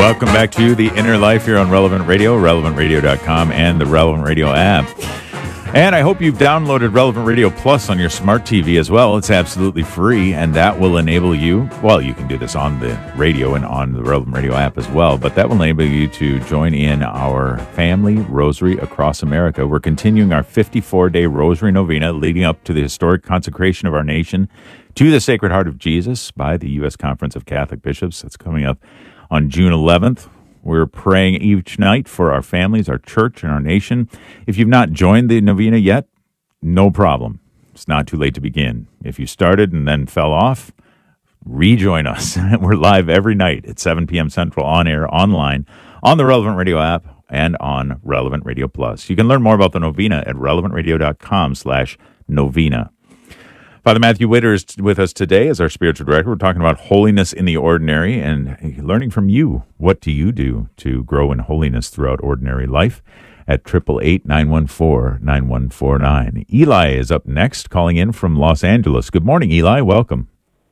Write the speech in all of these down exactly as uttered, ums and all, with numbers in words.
Welcome back to The Inner Life here on Relevant Radio, relevant radio dot com, and the Relevant Radio app. And I hope you've downloaded Relevant Radio Plus on your smart T V as well. It's absolutely free, and that will enable you, well, you can do this on the radio and on the Relevant Radio app as well, but that will enable you to join in our family rosary across America. We're continuing our fifty-four day rosary novena leading up to the historic consecration of our nation to the Sacred Heart of Jesus by the U S Conference of Catholic Bishops. That's coming up on June eleventh. We're praying each night for our families, our church, and our nation. If you've not joined the novena yet, no problem. It's not too late to begin. If you started and then fell off, rejoin us. We're live every night at seven p.m. Central, on air, online, on the Relevant Radio app, and on Relevant Radio Plus. You can learn more about the novena at relevant radio dot com slash novena. Father Matthew Witter is with us today as our spiritual director. We're talking about holiness in the ordinary and learning from you. What do you do to grow in holiness throughout ordinary life? At eight eight eight, nine one four, nine one four nine. Eli is up next, calling in from Los Angeles. Good morning, Eli. Welcome.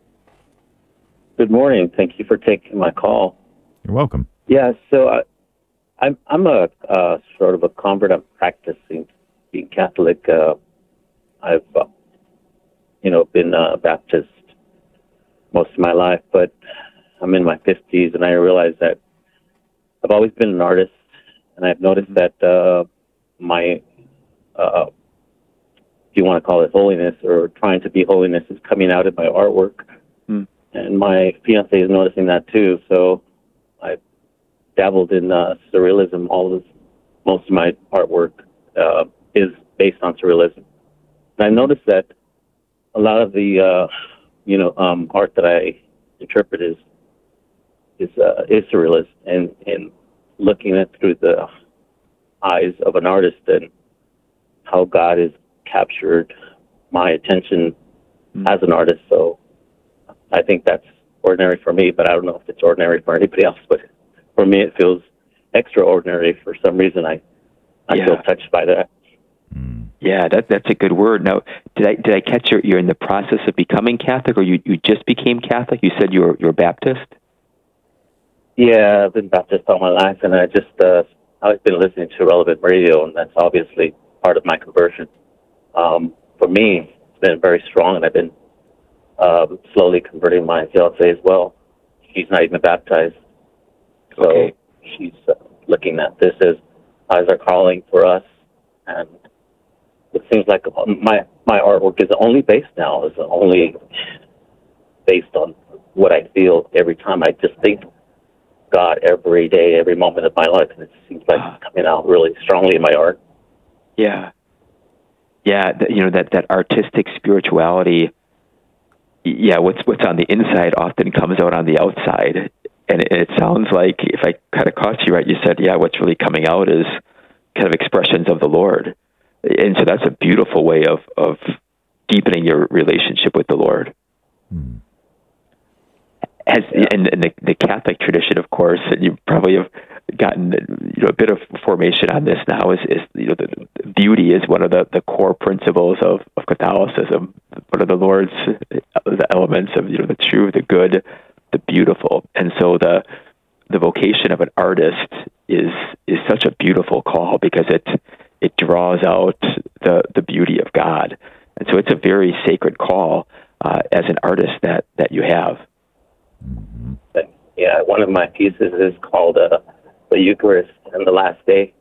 Good morning. Thank you for taking my call. You're welcome. Yeah, so I, I'm I'm a uh, sort of a convert. I'm practicing being Catholic. Uh, I've uh, you know, been uh, Baptist most of my life, but I'm in my fifties, and I realize that I've always been an artist, and I've noticed that uh, my, uh, if you want to call it holiness, or trying to be holiness, is coming out in my artwork, mm. and my fiance is noticing that too, so I dabbled in uh, surrealism. All of most of my artwork uh, is based on surrealism, and I noticed that a lot of the, uh, you know, um, art that I interpret is is uh, is surrealist, and, and looking at through the eyes of an artist and how God has captured my attention mm. as an artist. So I think that's ordinary for me, but I don't know if it's ordinary for anybody else. But for me, it feels extraordinary for some reason. I I yeah. feel touched by that. Yeah, that that's a good word. Now, did I did I catch you? You're in the process of becoming Catholic, or you, you just became Catholic? You said you're you're Baptist. Yeah, I've been Baptist all my life, and I just uh, I've been listening to Relevant Radio, and that's obviously part of my conversion. Um, for me, it's been very strong, and I've been uh, slowly converting my fiance as well. She's not even baptized, so okay. she's uh, looking at this as eyes are calling for us, and it seems like my my artwork is only based now, is only based on what I feel every time. I just think God every day, every moment of my life, and it seems like it's coming out really strongly in my art. Yeah. Yeah, you know, that, that artistic spirituality, yeah, what's what's on the inside often comes out on the outside. And it, it sounds like, if I kind of caught you right, you said, yeah, what's really coming out is kind of expressions of the Lord. And so that's a beautiful way of, of deepening your relationship with the Lord. Hmm. Has yeah. in, in the, the Catholic tradition, of course, and you probably have gotten you know a bit of formation on this now. Is, is you know the, the beauty is one of the, the core principles of, of Catholicism. One of the Lord's the elements of you know the true, the good, the beautiful, and so the the vocation of an artist is is such a beautiful call because it. It draws out the, the beauty of God. And so it's a very sacred call uh, as an artist that, that you have. But, yeah, one of my pieces is called uh, The Eucharist and the Last Day.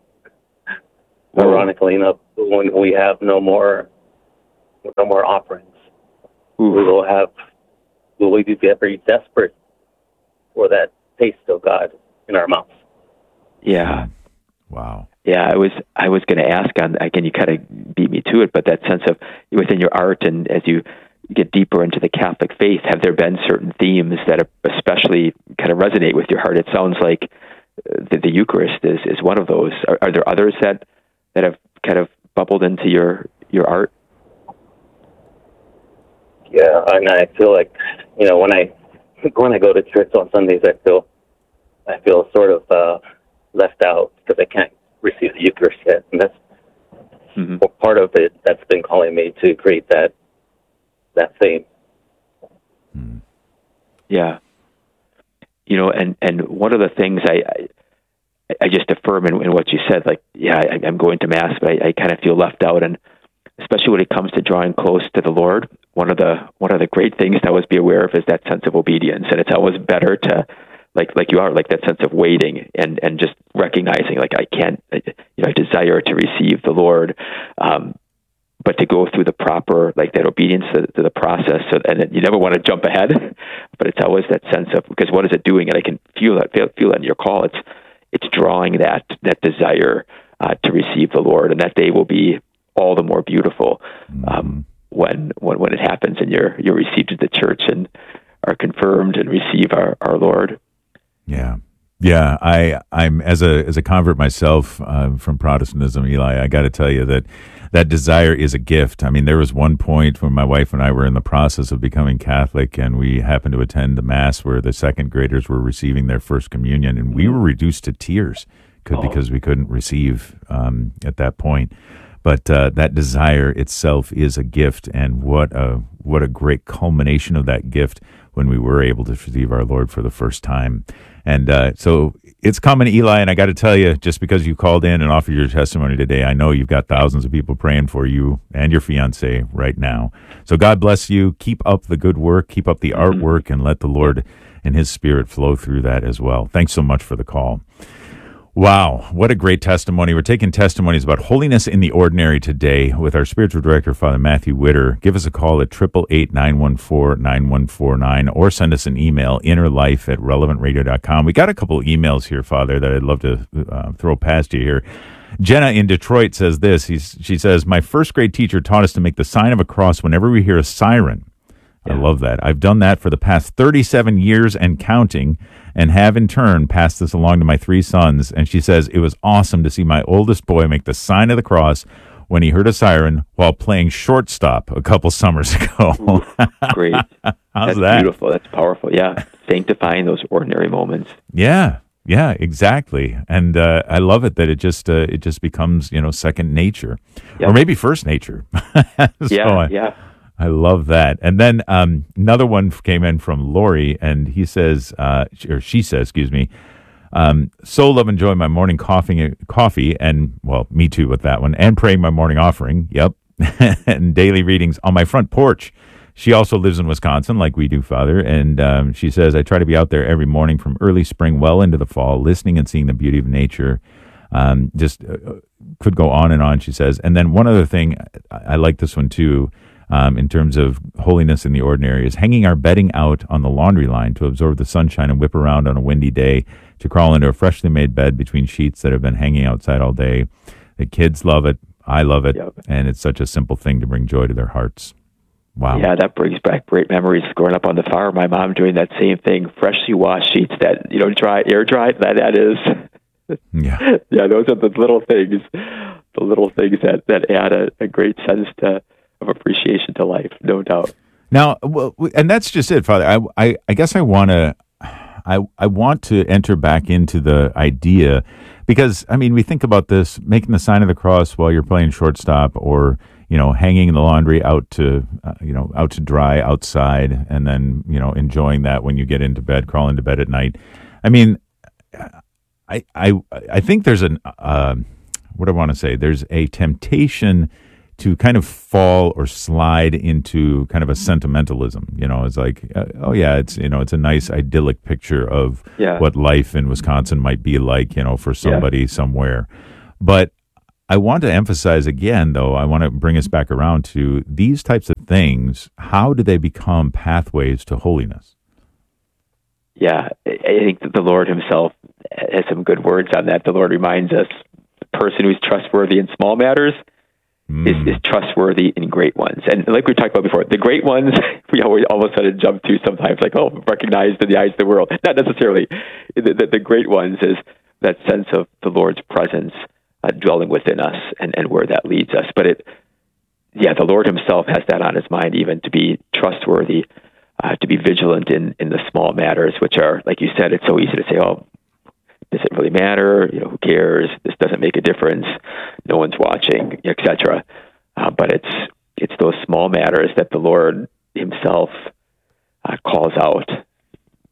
Oh. Ironically enough, when we have no more no more offerings, Ooh. we will have, will we be very desperate for that taste of God in our mouths. Yeah. Wow. Yeah, I was I was going to ask on again. You kind of beat me to it, but that sense of within your art, and as you get deeper into the Catholic faith, have there been certain themes that especially kind of resonate with your heart? It sounds like the, the Eucharist is, is one of those. Are, are there others that that have kind of bubbled into your your art? Yeah, and I feel like you know when I when I go to church on Sundays, I feel I feel sort of uh, left out because I can't receive the Eucharist yet, and that's mm-hmm. part of it that's been calling me to create that that theme. Yeah, you know, and, and one of the things I, I, I just affirm in, in what you said, like, yeah, I, I'm going to Mass, but I, I kind of feel left out. And especially when it comes to drawing close to the Lord, one of the, one of the great things to always be aware of is that sense of obedience. And it's always better to, like, like you are, like that sense of waiting and, and just recognizing, like, I can't, you know, I desire to receive the Lord. Um, but to go through the proper, like that obedience to, to the process. So, and it, you never want to jump ahead, but it's always that sense of, because what is it doing? And I can feel that, feel, feel that in your call. It's, it's drawing that, that desire uh, to receive the Lord. And that day will be all the more beautiful um, when, when, when it happens and you're, you're received to the church and are confirmed and receive our, our Lord. Yeah. Yeah, I, I'm as a as a convert myself uh, from Protestantism, Eli. I got to tell you that that desire is a gift. I mean, there was one point when my wife and I were in the process of becoming Catholic, and we happened to attend the Mass where the second graders were receiving their first communion, and we were reduced to tears could, Oh. because we couldn't receive um, at that point. But uh, that desire itself is a gift, and what a what a great culmination of that gift when we were able to receive our Lord for the first time. And uh, so it's coming, Eli, and I got to tell you, just because you called in and offered your testimony today, I know you've got thousands of people praying for you and your fiance right now. So God bless you. Keep up the good work, keep up the Mm-hmm. artwork, and let the Lord and His Spirit flow through that as well. Thanks so much for the call. Wow, what a great testimony. We're taking testimonies about holiness in the ordinary today with our spiritual director, Father Matthew Witter. Give us a call at eight eight eight, nine one four, nine one four nine or send us an email, innerlife at relevant radio dot com. We got a couple of emails here, Father, that I'd love to uh, throw past you here. Jenna in Detroit says this. He's, she says, my first grade teacher taught us to make the sign of a cross whenever we hear a siren. I love that. I've done that for the past thirty-seven years and counting, and have in turn passed this along to my three sons. And she says, it was awesome to see my oldest boy make the sign of the cross when he heard a siren while playing shortstop a couple summers ago. Ooh, great. How's That's that? beautiful. That's powerful. Yeah. Sanctifying those ordinary moments. Yeah, yeah, exactly. And uh, I love it that it just uh, it just becomes, you know, second nature, Yep. or maybe first nature. So Yeah. I- yeah. I love that. And then um, another one came in from Lori, and he says, uh, or she says, excuse me, um, so love and enjoy my morning coffee, coffee, and, well, me too with that one, and praying my morning offering, yep, and daily readings on my front porch. She also lives in Wisconsin, like we do, Father, and um, she says, I try to be out there every morning from early spring well into the fall, listening and seeing the beauty of nature. Um, just uh, could go on and on, she says. And then one other thing, I, I like this one too, Um, in terms of holiness in the ordinary, is hanging our bedding out on the laundry line to absorb the sunshine and whip around on a windy day, to crawl into a freshly made bed between sheets that have been hanging outside all day. The kids love it. I love it. Yep. And it's such a simple thing to bring joy to their hearts. Wow. Yeah, that brings back great memories growing up on the farm. My mom doing that same thing, freshly washed sheets that, you know, dry, air dried, that, that is. Yeah. Yeah, those are the little things, the little things that, that add a, a great sense to, of appreciation to life, no doubt. Now, well, and that's just it, Father. I, I, I guess I want to, I, I want to enter back into the idea, because I mean, we think about this, making the sign of the cross while you're playing shortstop, or you know, hanging the laundry out to, uh, you know, out to dry outside, and then you know, enjoying that when you get into bed, crawl into bed at night. I mean, I, I, I think there's an, uh, what do I want to say? There's a temptation to kind of fall or slide into kind of a sentimentalism. You know, it's like, uh, oh yeah, it's, you know, it's a nice idyllic picture of Yeah. what life in Wisconsin might be like, you know, for somebody somewhere. But I want to emphasize again, though, I want to bring us back around to these types of things. How do they become pathways to holiness? Yeah, I think that the Lord himself has some good words on that. The Lord reminds us, the person who's trustworthy in small matters Is, is trustworthy in great ones. And like we talked about before, the great ones, we always all of a sudden jump to sometimes like, oh, recognized in the eyes of the world. Not necessarily. The, the, the great ones is that sense of the Lord's presence uh, dwelling within us, and, and where that leads us. But it, yeah, the Lord himself has that on his mind, even to be trustworthy, uh, to be vigilant in, in the small matters, which are, like you said, it's so easy to say, oh, does it really matter? You know, who cares? This doesn't make a difference. No one's watching, et cetera. Uh, but it's it's those small matters that the Lord himself uh, calls out.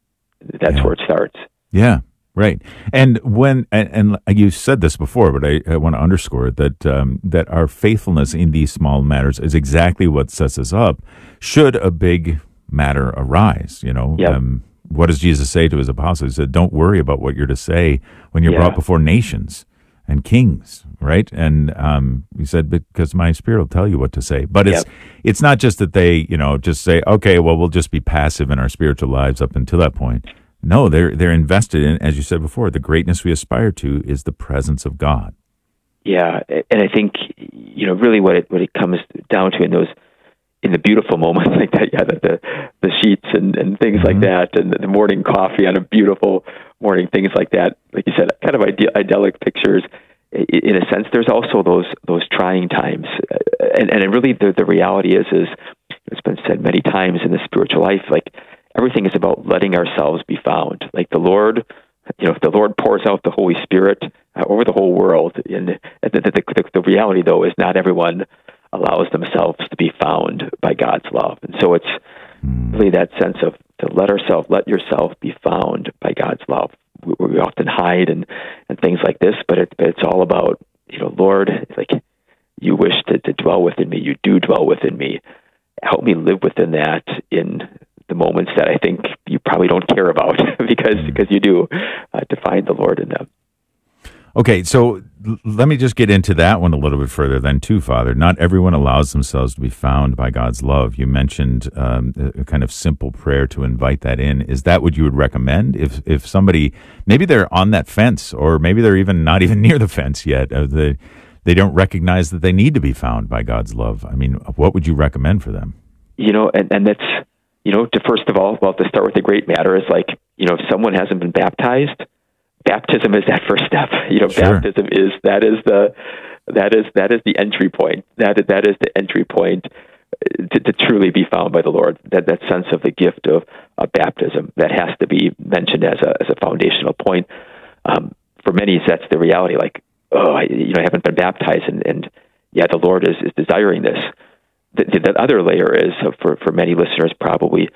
That's Yeah. where it starts. Yeah, right. And when and, and you said this before, but I, I want to underscore that um, that our faithfulness in these small matters is exactly what sets us up. Should a big matter arise, you know, Yep. um, what does Jesus say to his apostles? He said, "Don't worry about what you're to say when you're Yeah. brought before nations and kings." Right, and um, he said, "Because my Spirit will tell you what to say." But it's Yep. it's not just that they, you know, just say, "Okay, well, we'll just be passive in our spiritual lives up until that point." No, they're they're invested in, as you said before, the greatness we aspire to is the presence of God. Yeah, and I think, you know, really what it what it comes down to in those in the beautiful moments like that, yeah, the the, the sheets and, and things like that, and the morning coffee on a beautiful morning, things like that. Like you said, kind of ide- idyllic pictures. In a sense, there's also those those trying times, and and really the the reality is is it's been said many times in the spiritual life, like everything is about letting ourselves be found. Like the Lord, you know, if the Lord pours out the Holy Spirit uh, over the whole world, and the, the, the, the reality though is not everyone allows themselves to be found by God's love, and so it's really that sense of to let ourselves, let yourself be found by God's love. We, we often hide and, and things like this, but, it, but it's all about, you know, Lord, like you wish to, to dwell within me. You do dwell within me. Help me live within that in the moments that I think you probably don't care about because because you do, uh, to find the Lord in them. Okay, so l- let me just get into that one a little bit further then too, Father. Not everyone allows themselves to be found by God's love. You mentioned um, a a kind of simple prayer to invite that in. Is that what you would recommend? If if somebody, maybe they're on that fence, or maybe they're even not even near the fence yet, uh, they, they don't recognize that they need to be found by God's love. I mean, what would you recommend for them? You know, and, and that's, you know, to first of all, well, to start with the great matter is like, you know, if someone hasn't been baptized, baptism is that first step. You know, Sure. baptism is that is the that is that is the entry point. That that is the entry point to, to truly be found by the Lord. That that sense of the gift of, of baptism that has to be mentioned as a as a foundational point. Um, for many, that's the reality. Like, oh, I, you know, I haven't been baptized, and, and yeah, the Lord is, is desiring this. The, the other layer is uh, for for many listeners probably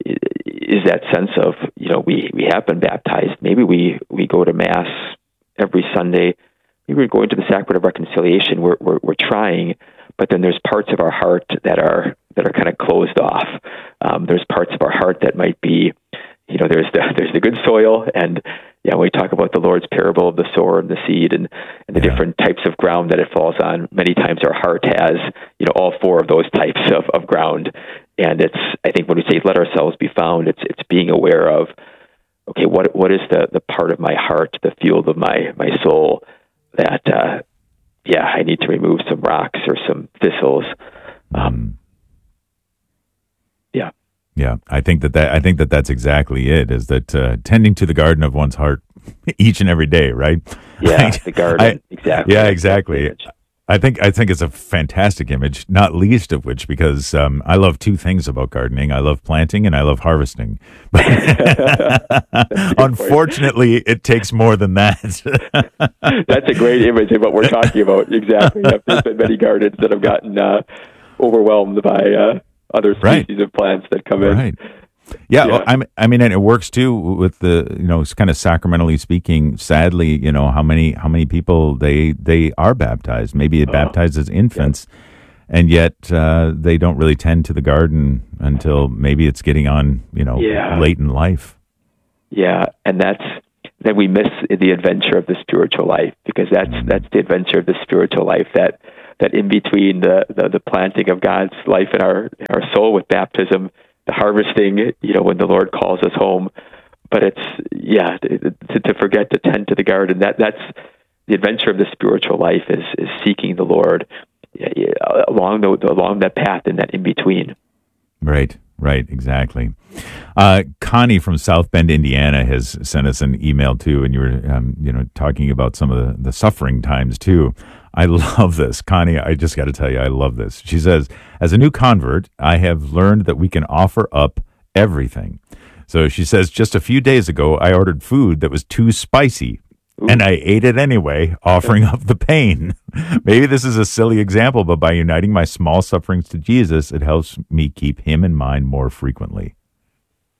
is that sense of, you know, we, we have been baptized. Maybe we, we go to Mass every Sunday. Maybe we're going to the Sacrament of Reconciliation. We're, we're, we're trying, but then there's parts of our heart that are, that are kind of closed off. Um, there's parts of our heart that might be, you know, there's the, there's the good soil. And yeah, when we talk about the Lord's parable of the sower and the seed and, and the Yeah. different types of ground that it falls on, many times our heart has, you know, all four of those types of, of ground. And it's, I think when we say let ourselves be found, it's it's being aware of, okay, what what is the, the part of my heart, the field of my, my soul that, uh, yeah, I need to remove some rocks or some thistles. Um, yeah. Yeah, I think that, that I think that that's exactly it. Is that uh, tending to the garden of one's heart each and every day, right? Yeah, Like, the garden. I- exactly. Yeah, exactly. I think I think it's a fantastic image, not least of which because um, I love two things about gardening. I love planting and I love harvesting. But unfortunately, it takes more than that. That's a great image of what we're talking about. Exactly. Yep. There's been many gardens that have gotten uh, overwhelmed by uh, other species Right. of plants that come in. Right. Yeah, Yeah. well, I'm, I mean, and it works too with the, you know, it's kind of sacramentally speaking. Sadly, you know, how many how many people they they are baptized, maybe Oh, baptized as infants, and yet uh, they don't really tend to the garden until maybe it's getting on, you know, Yeah. late in life. Yeah, and that's then we miss the adventure of the spiritual life because that's that's the adventure of the spiritual life that that in between the the, the planting of God's life in our our soul with baptism, the harvesting, you know, when the Lord calls us home. But it's yeah, to, to forget to tend to the garden. That that's the adventure of the spiritual life is is seeking the Lord yeah, yeah, along the along that path and that in between. Right, right, exactly. Uh, Connie from South Bend, Indiana, has sent us an email too, and you were, um, you know, talking about some of the, the suffering times too. I love this, Connie. I just got to tell you, I love this. She says, "As a new convert, I have learned that we can offer up everything." So she says, "Just a few days ago, I ordered food that was too spicy." And I ate it anyway, offering up the pain. Maybe this is a silly example, but by uniting my small sufferings to Jesus, it helps me keep him in mind more frequently.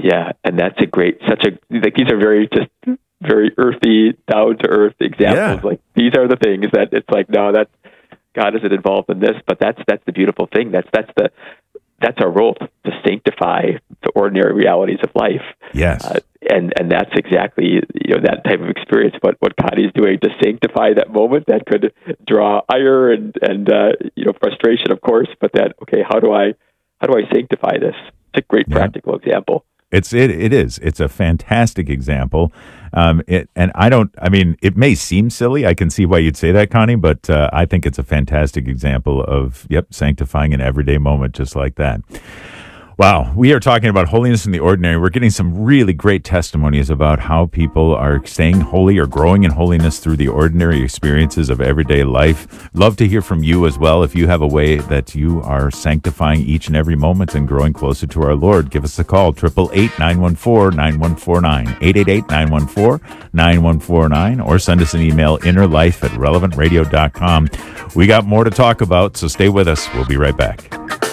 Yeah, and that's a great, such a, like, these are very just very earthy, down to earth examples. Yeah. Like, these are the things that it's like, no, that's, God isn't involved in this, but that's that's the beautiful thing. That's that's the that's our role, to sanctify the ordinary realities of life. Yes. Uh, and and that's exactly, you know, that type of experience, what what God is doing to sanctify that moment that could draw ire and and uh, you know, frustration, of course. But that, okay, how do I how do I sanctify this? It's a great Yeah. practical example. It's it it is. It's a fantastic example. Um, it and I don't. I mean, it may seem silly. I can see why you'd say that, Connie, but uh, I think it's a fantastic example of yep, sanctifying an everyday moment just like that. Wow, we are talking about holiness in the ordinary. We're getting some really great testimonies about how people are staying holy or growing in holiness through the ordinary experiences of everyday life. Love to hear from you as well. If you have a way that you are sanctifying each and every moment and growing closer to our Lord, give us a call, eight eight eight, nine one four, nine one four nine, eight eight eight, nine one four, nine one four nine, or send us an email, innerlife at relevant radio dot com. We got more to talk about, so stay with us. We'll be right back.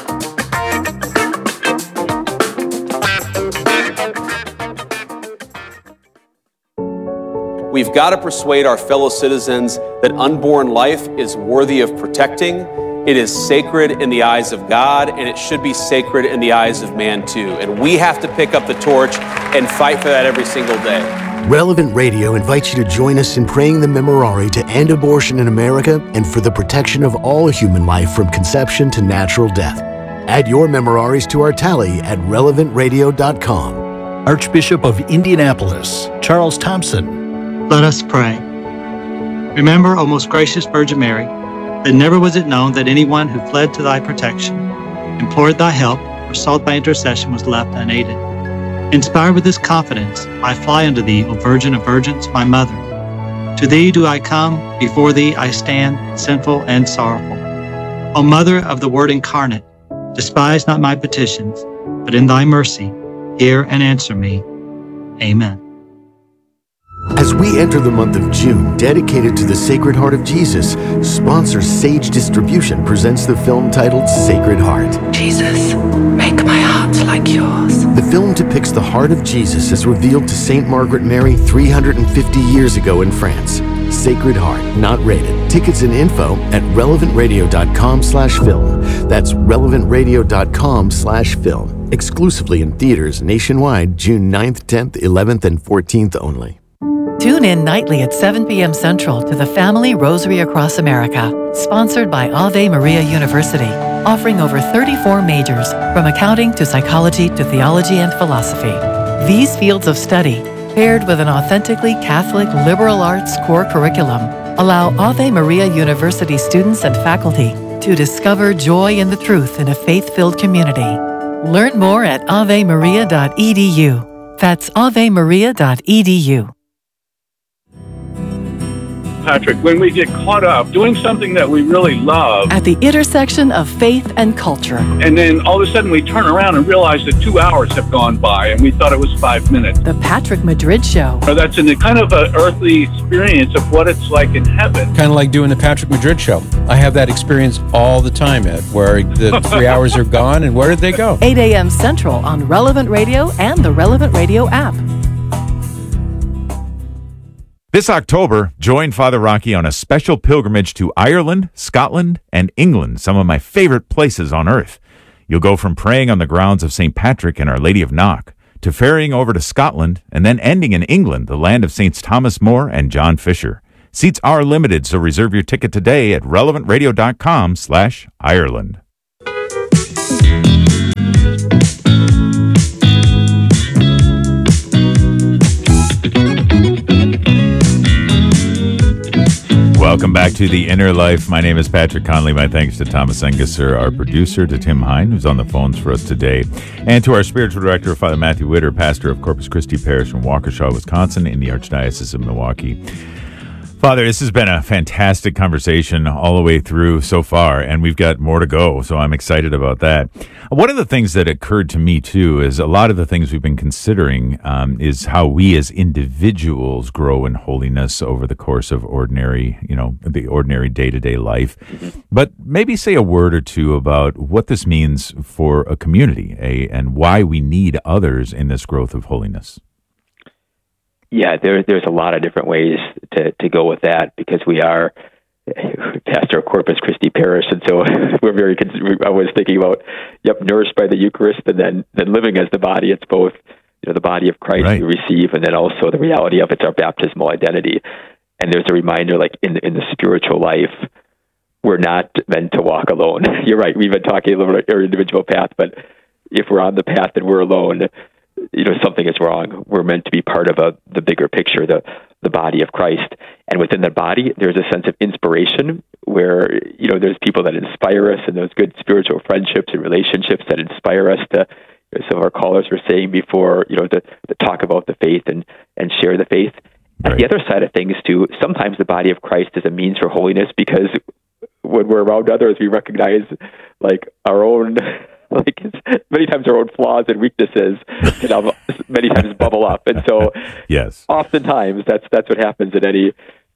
We've got to persuade our fellow citizens that unborn life is worthy of protecting. It is sacred in the eyes of God, and it should be sacred in the eyes of man too. And we have to pick up the torch and fight for that every single day. Relevant Radio invites you to join us in praying the Memorare to end abortion in America and for the protection of all human life from conception to natural death. Add your Memoraries to our tally at relevant radio dot com. Archbishop of Indianapolis, Charles Thompson. Let us pray. Remember, O most gracious Virgin Mary, that never was it known that anyone who fled to thy protection, implored thy help, or sought thy intercession was left unaided. Inspired with this confidence, I fly unto thee, O Virgin of Virgins, my Mother. To thee do I come, before thee I stand, sinful and sorrowful. O Mother of the Word incarnate, despise not my petitions, but in thy mercy, hear and answer me. Amen. As we enter the month of June, dedicated to the Sacred Heart of Jesus, sponsor Sage Distribution presents the film titled Sacred Heart. Jesus, make my heart like yours. The film depicts the heart of Jesus as revealed to Saint Margaret Mary three hundred fifty years ago in France. Sacred Heart, not rated. Tickets and info at relevant radio dot com slash film. That's relevant radio dot com slash film. Exclusively in theaters nationwide, June ninth, tenth, eleventh, and fourteenth only. Tune in nightly at seven p.m. Central to the Family Rosary Across America, sponsored by Ave Maria University, offering over thirty-four majors, from accounting to psychology to theology and philosophy. These fields of study, paired with an authentically Catholic liberal arts core curriculum, allow Ave Maria University students and faculty to discover joy in the truth in a faith-filled community. Learn more at ave maria dot e d u. That's ave maria dot e d u. Patrick, when we get caught up doing something that we really love, At the intersection of faith and culture. and then all of a sudden we turn around and realize that two hours have gone by and we thought it was five minutes. The Patrick Madrid Show. So that's a kind of an earthly experience of what it's like in heaven. Kind of like doing the Patrick Madrid Show. I have that experience all the time, Ed, where the three hours are gone, and where did they go? eight a.m. Central on Relevant Radio and the Relevant Radio app. This October, join Father Rocky on a special pilgrimage to Ireland, Scotland, and England, some of my favorite places on earth. You'll go from praying on the grounds of Saint Patrick and Our Lady of Knock to ferrying over to Scotland and then ending in England, the land of Saints Thomas More and John Fisher. Seats are limited, so reserve your ticket today at relevant radio dot com slash Ireland. Welcome back to The Inner Life. My name is Patrick Conley. My thanks to Thomas Engesser, our producer, to Tim Hine, who's on the phones for us today, and to our spiritual director, Father Matthew Witter, pastor of Corpus Christi Parish in Waukesha, Wisconsin, in the Archdiocese of Milwaukee. Father, this has been a fantastic conversation all the way through so far, and we've got more to go, so I'm excited about that. One of the things that occurred to me, too, is a lot of the things we've been considering um, is how we as individuals grow in holiness over the course of ordinary, you know, the ordinary day-to-day life. But maybe say a word or two about what this means for a community a, and why we need others in this growth of holiness. Yeah, there, there's a lot of different ways to, to go with that because we are pastor of Corpus Christi Parish, and so we're very. I was thinking about, yep, nourished by the Eucharist, and then then living as the body. It's both, you know, the body of Christ right. we receive, and then also the reality of it's our baptismal identity. And there's a reminder, like in in the spiritual life, we're not meant to walk alone. You're right. We've been talking a little bit about our individual path, but if we're on the path and we're alone, you know, something is wrong. We're meant to be part of a the bigger picture, the the body of Christ. And within the body, there's a sense of inspiration where, you know, there's people that inspire us and those good spiritual friendships and relationships that inspire us to, as some of our callers were saying before, you know, to, to talk about the faith and, and share the faith. Right. At the other side of things, too, sometimes the body of Christ is a means for holiness because when we're around others, we recognize, like, our own... Like many times our own flaws and weaknesses can have, many times bubble up, and so yes, oftentimes that's that's what happens in any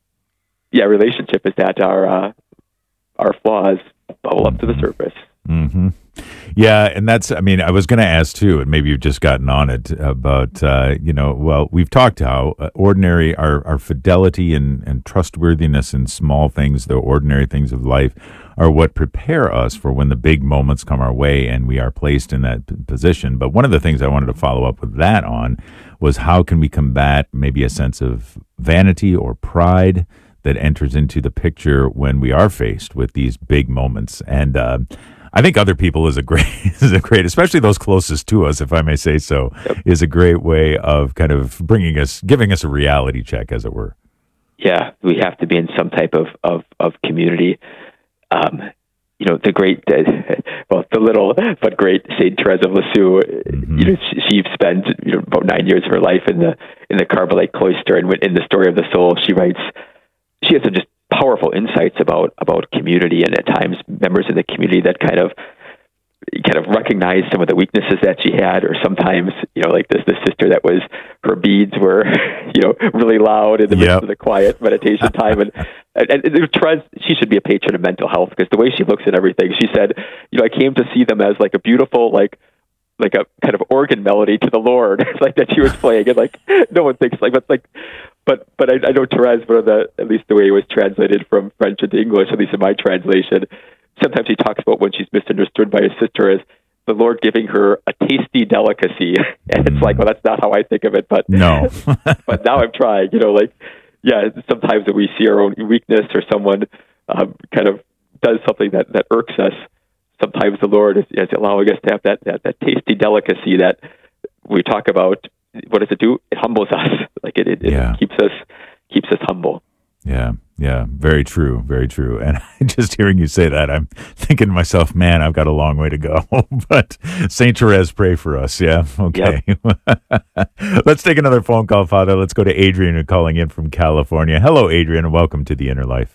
yeah relationship is that our uh, our flaws bubble up to the surface. Mm-hmm. Yeah, and that's, I mean, I was going to ask too, and maybe you've just gotten on it about, uh, you know, well, we've talked how uh, ordinary, our, our fidelity and, and trustworthiness in small things, the ordinary things of life, are what prepare us for when the big moments come our way and we are placed in that p- position. But one of the things I wanted to follow up with that on was how can we combat maybe a sense of vanity or pride that enters into the picture when we are faced with these big moments. And uh, I think other people is a great, is a great, especially those closest to us, if I may say so, yep. is a great way of kind of bringing us, giving us a reality check, as it were. Yeah, we have to be in some type of, of, of community. Um, you know, the great, uh, well, the little but great Saint Therese of Lisieux, mm-hmm. you know, she, she spent you know, about nine years of her life in the in the Carmelite cloister, and in the Story of the Soul, she writes, she has some just powerful insights about about community, and at times members in the community that kind of kind of recognized some of the weaknesses that she had, or sometimes, you know, like this this sister that was, her beads were, you know, really loud in the midst yep. of the quiet meditation time, and and, and Therese, she should be a patron of mental health because the way she looks at everything, she said, you know, I came to see them as like a beautiful, like like a kind of organ melody to the Lord, like that she was playing, and like no one thinks like, but like. But but I, I know Therese, one of the, at least the way it was translated from French into English, at least in my translation, sometimes he talks about when she's misunderstood by his sister as the Lord giving her a tasty delicacy. And it's like, well, that's not how I think of it. But no. But now I'm trying, you know, like, yeah, sometimes when we see our own weakness or someone um, kind of does something that, that irks us, sometimes the Lord is, is allowing us to have that, that, that tasty delicacy that we talk about. What does it do? It humbles us. Like it, it, yeah. it keeps us keeps us humble. Yeah, yeah, very true, very true. And just hearing you say that, I'm thinking to myself, man, I've got a long way to go. But Saint Therese, pray for us. Yeah, okay. Yep. Let's take another phone call, Father. Let's go to Adrian, who's calling in from California. Hello, Adrian, and welcome to The Inner Life.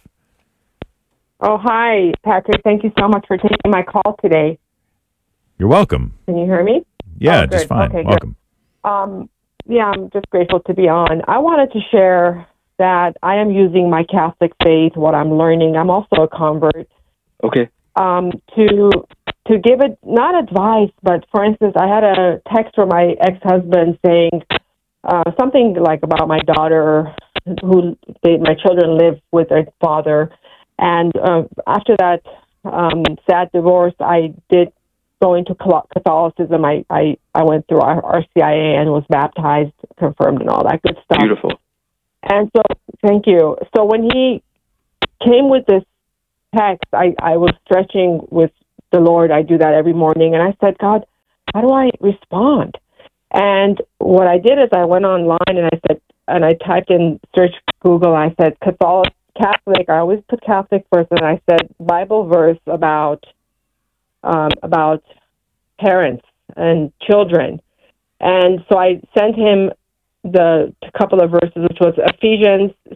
Oh, hi, Patrick. Thank you so much for taking my call today. You're welcome. Can you hear me? Yeah, oh, just fine. Okay, welcome. Good. Um, yeah, I'm just grateful to be on. I wanted to share that I am using my Catholic faith, what I'm learning. I'm also a convert. Okay. Um, to to give it, not advice, but for instance, I had a text from my ex-husband saying uh, something like about my daughter, who they, my children live with their father. And uh, after that um, sad divorce, I did go into Catholicism. I, I, I went through R C I A and was baptized, confirmed, and all that good stuff. Beautiful. And so, thank you. So when he came with this text, I, I was stretching with the Lord. I do that every morning. And I said, God, how do I respond? And what I did is I went online and I said, and I typed in search Google. I said, Catholic, Catholic. I always put Catholic first. And I said, Bible verse about Um, about parents and children. And so I sent him the couple of verses, which was Ephesians six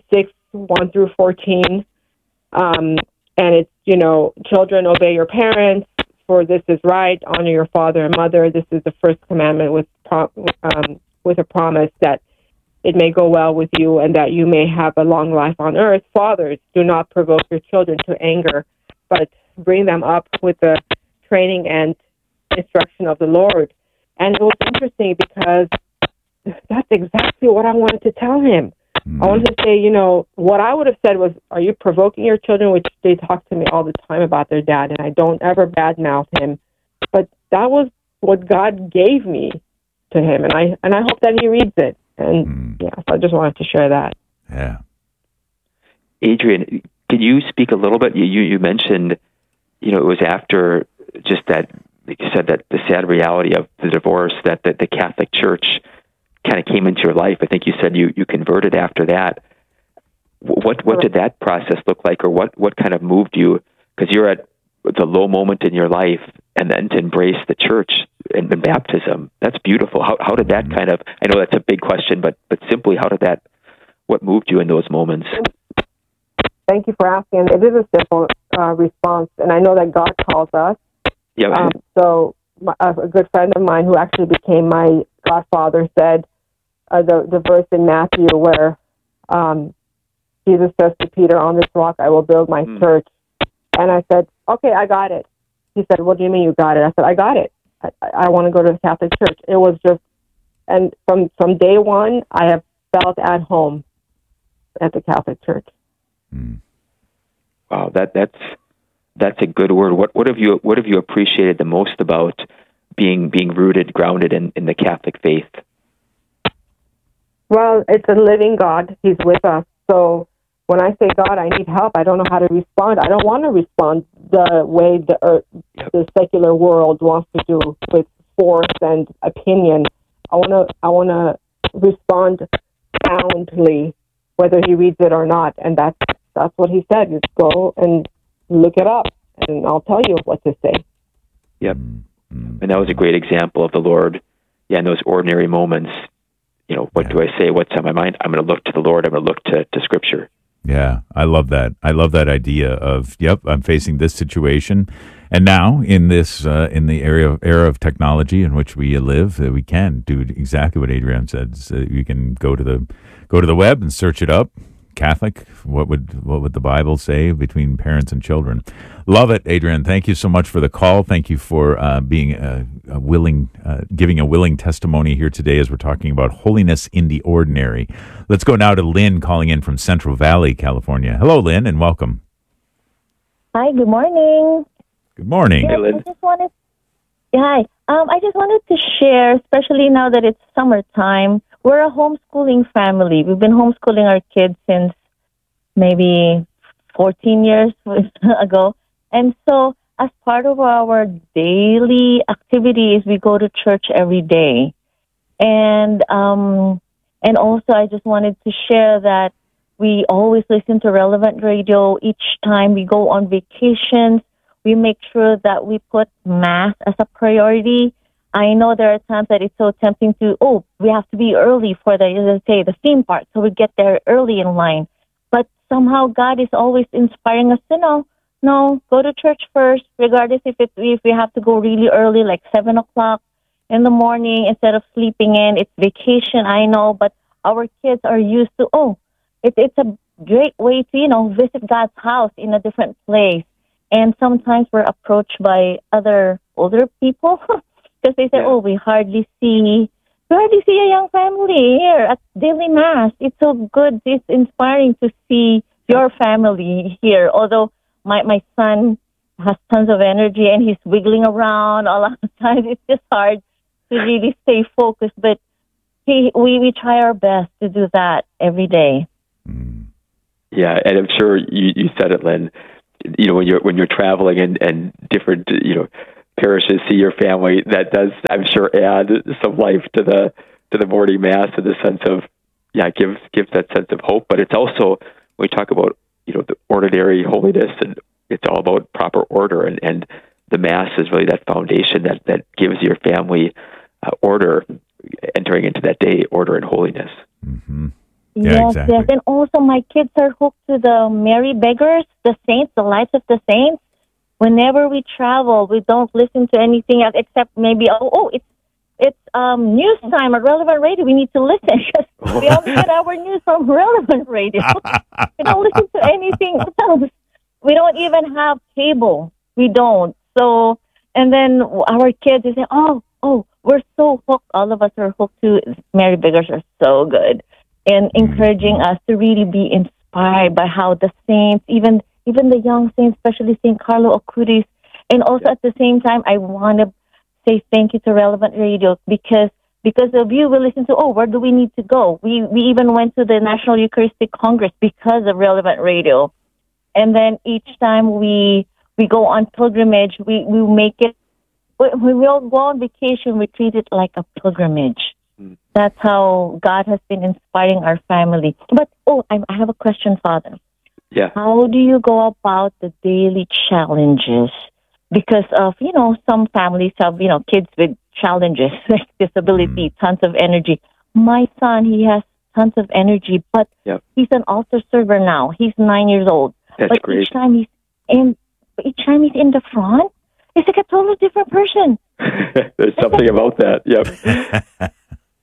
one through fourteen. Um, and it's, you know, children, obey your parents, for this is right. Honor your father and mother. This is the first commandment with pro- um, with a promise that it may go well with you and that you may have a long life on earth. Fathers, do not provoke your children to anger, but bring them up with the training and instruction of the Lord. And it was interesting because that's exactly what I wanted to tell him. Mm-hmm. I wanted to say, you know, what I would have said was, are you provoking your children? Which they talk to me all the time about their dad, and I don't ever badmouth him. But that was what God gave me to him, and I and I hope that he reads it. And mm-hmm. yeah, so I just wanted to share that. Yeah. Adrian, can you speak a little bit? You you mentioned, you know, it was after just that, like you said, that the sad reality of the divorce, that the, the Catholic Church kind of came into your life. I think you said you, you converted after that. What what did that process look like, or what, what kind of moved you? Because you're at the low moment in your life, and then to embrace the church and the baptism. That's beautiful. How how did that kind of, I know that's a big question, but but simply, how did that, what moved you in those moments? Thank you for asking. It is a simple uh, response, and I know that God calls us. Yeah. Um, so my, a good friend of mine who actually became my godfather said, Uh, the, the verse in Matthew where um, Jesus says to Peter, on this rock I will build my mm. church. And I said, okay, I got it. He said, what do you mean you got it? I said, I got it. I, I want to go to the Catholic Church. It was just, and from, from day one, I have felt at home at the Catholic Church. Mm. Wow, that that's that's a good word. What what have you what have you appreciated the most about being being rooted, grounded in, in the Catholic faith? Well, it's a living God. He's with us. So when I say, God, I need help, I don't know how to respond. I don't want to respond the way the uh, the secular world wants to do, with force and opinion. I want to I want to respond soundly, whether he reads it or not. And that's that's what he said. Just go and look it up, and I'll tell you what to say. Yep. And that was a great example of the Lord. Yeah, in those ordinary moments. You know, what yeah. do I say? What's on my mind? I'm going to look to the Lord. I'm going to look to, to Scripture. Yeah, I love that. I love that idea of, yep, I'm facing this situation. And now in this, uh, in the area of, era of technology in which we live, uh, we can do exactly what Adrian said. So you can go to the, go to the web and search it up. Catholic, what would what would the Bible say between parents and children? Love it, Adrian. Thank you so much for the call. Thank you for uh, being a, a willing, uh, giving a willing testimony here today as we're talking about holiness in the ordinary. Let's go now to Lynn calling in from Central Valley, California. Hello, Lynn, and welcome. Hi, good morning. Good morning. Yes, hey, Lynn. I just wanted, hi. Um, I just wanted to share, especially now that it's summertime. We're a homeschooling family. We've been homeschooling our kids since maybe fourteen years ago. And so as part of our daily activities, we go to church every day. And um, and also I just wanted to share that we always listen to Relevant Radio. Each time we go on vacations, we make sure that we put Mass as a priority. I know there are times that it's so tempting to, oh, we have to be early for the, let's say, the theme park, so we get there early in line. But somehow God is always inspiring us to know, no, go to church first, regardless if it's, if we have to go really early, like seven o'clock in the morning instead of sleeping in. It's vacation, I know, but our kids are used to, oh, it, it's a great way to, you know, visit God's house in a different place. And sometimes we're approached by other older people. Because they say, yeah. oh, we hardly see, we hardly see a young family here at daily Mass. It's so good. It's inspiring to see your family here. Although my, my son has tons of energy and he's wiggling around all the time. It's just hard to really stay focused. But he, we, we try our best to do that every day. Yeah, and I'm sure you, you said it, Lynn. You know, when you're when you're traveling and, and different, you know, parishes, see your family, that does, I'm sure, add some life to the to the morning Mass in the sense of, yeah, it gives gives that sense of hope. But it's also, when we talk about, you know, the ordinary holiness, and it's all about proper order, and, and the Mass is really that foundation that, that gives your family uh, order, entering into that day, order and holiness. Mm-hmm. Yeah, yes, exactly. yes. And also my kids are hooked to the Mary Beggars, the saints, the lives of the saints. Whenever we travel, we don't listen to anything else except maybe, oh, oh it's it's um, news time at Relevant Radio. We need to listen because we only get our news from Relevant Radio. We don't listen to anything else. We don't even have cable. We don't. So, and then our kids, they say, oh, oh, we're so hooked. All of us are hooked to Mary Beggars are so good. And encouraging us to really be inspired by how the saints, even even the young saints, especially Saint Carlo Acutis, and also at the same time, I want to say thank you to Relevant Radio because because of you, we listen to, oh, where do we need to go? We we even went to the National Eucharistic Congress because of Relevant Radio. And then each time we we go on pilgrimage, we, we make it, when we all go on vacation, we treat it like a pilgrimage. Mm. That's how God has been inspiring our family. But, oh, I, I have a question, Father. Yeah. How do you go about the daily challenges? Because of, you know, some families have, you know, kids with challenges, like disability, mm. tons of energy. My son, he has tons of energy, but yep. he's an altar server now. He's nine years old. That's but great. Each time he's in, each time he's in the front, he's like a totally different person. There's something about that. Yep.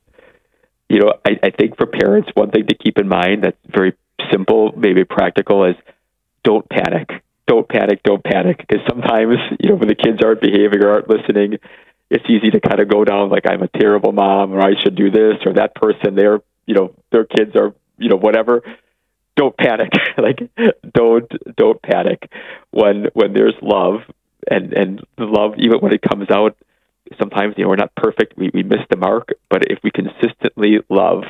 You know, I, I think for parents, one thing to keep in mind that's very simple, maybe practical, is don't panic. Don't panic, don't panic. Because sometimes, you know, when the kids aren't behaving or aren't listening, it's easy to kind of go down like I'm a terrible mom or I should do this or that person, their, you know, their kids are, you know, whatever. Don't panic. Like, don't, don't panic when, when there's love and, and the love, even when it comes out, sometimes, you know, we're not perfect. We, we miss the mark, but if we consistently love,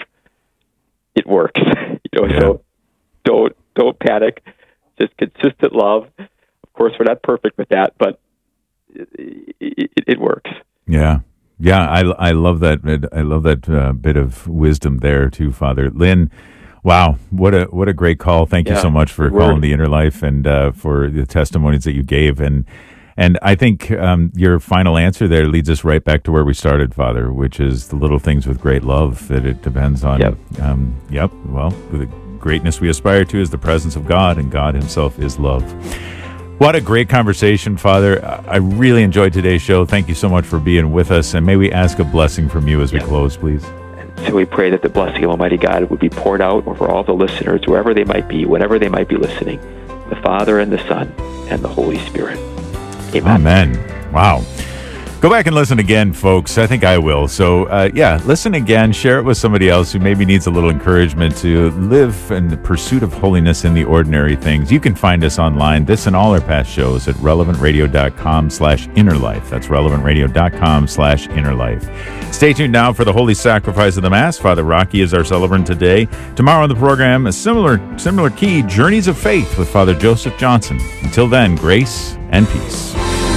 it works. You know, yeah. So don't, don't panic. Just consistent love. Of course, we're not perfect with that, but it, it, it works. Yeah. Yeah. I, I love that. I love that uh, bit of wisdom there too, Father. Lynn, wow. What a, what a great call. Thank yeah. you so much for calling the Inner Life and uh, for the testimonies that you gave. And, and I think um, your final answer there leads us right back to where we started, Father, which is the little things with great love that it depends on. Yep. Um, yep. Well, the greatness we aspire to is the presence of God, and God himself is love. What a great conversation, Father. I really enjoyed today's show. Thank you so much for being with us. And may we ask a blessing from you as we yeah. close, please. So we pray that the blessing of Almighty God would be poured out over all the listeners, wherever they might be, whenever they might be listening, the Father and the Son and the Holy Spirit. Amen. Amen. Wow. Go back and listen again, folks. I think I will. So, uh, yeah, listen again. Share it with somebody else who maybe needs a little encouragement to live in the pursuit of holiness in the ordinary things. You can find us online, this and all our past shows, at relevantradio.com slash innerlife. That's relevantradio.com slash innerlife. Stay tuned now for the Holy Sacrifice of the Mass. Father Rocky is our celebrant today. Tomorrow on the program, a similar, similar key, Journeys of Faith with Father Joseph Johnson. Until then, grace and peace.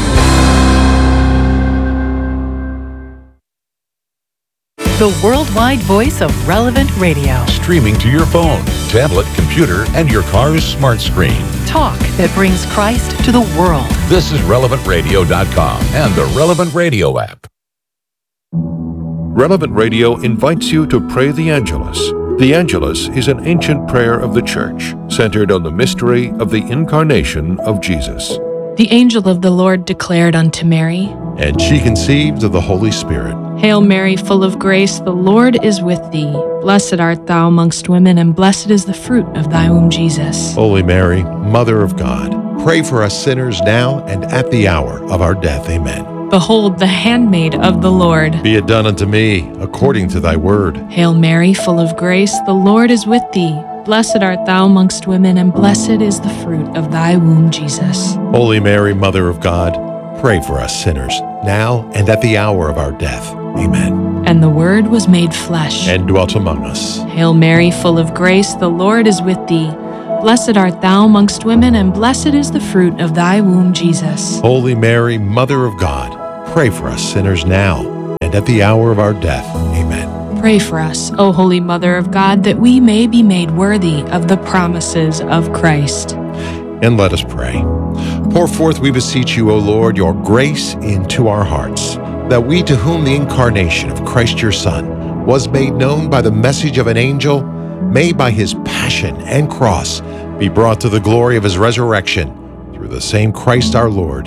The worldwide voice of Relevant Radio. Streaming to your phone, tablet, computer, and your car's smart screen. Talk that brings Christ to the world. This is relevant radio dot com and the Relevant Radio app. Relevant Radio invites you to pray the Angelus. The Angelus is an ancient prayer of the Church, centered on the mystery of the incarnation of Jesus. The angel of the Lord declared unto Mary, and she conceived of the Holy Spirit. Hail Mary, full of grace, the Lord is with thee. Blessed art thou amongst women, and blessed is the fruit of thy womb, Jesus. Holy Mary, Mother of God, pray for us sinners now and at the hour of our death. Amen. Behold, the handmaid of the Lord. Be it done unto me according to thy word. Hail Mary, full of grace, the Lord is with thee. Blessed art thou amongst women, and blessed is the fruit of thy womb, Jesus. Holy Mary, Mother of God, pray for us sinners, now and at the hour of our death. Amen. And the Word was made flesh, and dwelt among us. Hail Mary, full of grace, the Lord is with thee. Blessed art thou amongst women, and blessed is the fruit of thy womb, Jesus. Holy Mary, Mother of God, pray for us sinners now and at the hour of our death. Amen. Pray for us, O Holy Mother of God, that we may be made worthy of the promises of Christ. And let us pray. Pour forth, we beseech you, O Lord, your grace into our hearts, that we, to whom the incarnation of Christ your Son was made known by the message of an angel, may by his passion and cross be brought to the glory of his resurrection through the same Christ our Lord.